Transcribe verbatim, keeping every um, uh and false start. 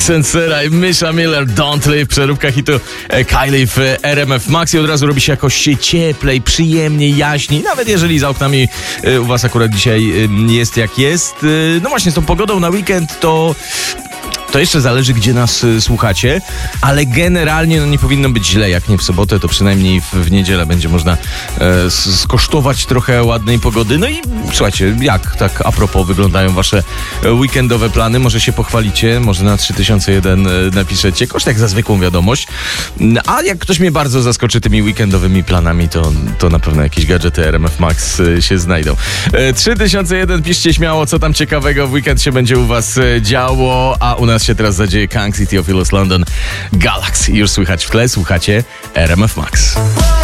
Max and Sera i Misha Miller, Don't Leave, przeróbka hitu Kylie w R M F Max i od razu robi się jakoś cieplej, przyjemniej, jaśniej, nawet jeżeli za oknami u was akurat dzisiaj jest jak jest. No właśnie, z tą pogodą na weekend to... To jeszcze zależy, gdzie nas y, słuchacie, ale generalnie no, nie powinno być źle. Jak nie w sobotę, to przynajmniej w, w niedzielę będzie można e, skosztować trochę ładnej pogody. No i słuchajcie, jak tak a propos wyglądają wasze weekendowe plany? Może się pochwalicie, może na trzy tysiące jeden e, napiszecie. Koszt jak za zwykłą wiadomość. A jak ktoś mnie bardzo zaskoczy tymi weekendowymi planami, to, to na pewno jakieś gadżety R M F Max e, się znajdą. E, trzy tysiące jeden, piszcie śmiało, co tam ciekawego w weekend się będzie u was e, działo, a u nas się teraz zadzieje Kang City of London Galaxy. Już słychać w tle, słuchacie R M F Max.